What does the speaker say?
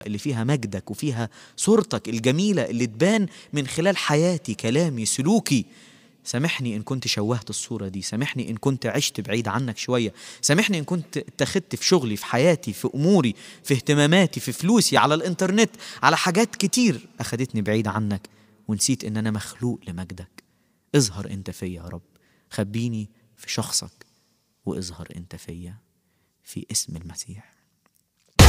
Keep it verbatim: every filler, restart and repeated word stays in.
اللي فيها مجدك وفيها صورتك الجميلة اللي تبان من خلال حياتي، كلامي، سلوكي. سامحني إن كنت شوهت الصورة دي، سامحني إن كنت عشت بعيد عنك شوية، سامحني إن كنت اتخذت في شغلي، في حياتي، في أموري، في اهتماماتي، في فلوسي، على الإنترنت، على حاجات كتير أخدتني بعيد عنك، ونسيت إن أنا مخلوق لمجدك. اظهر أنت فيا يا رب، خبيني في شخصك واظهر أنت فيا، في اسم المسيح.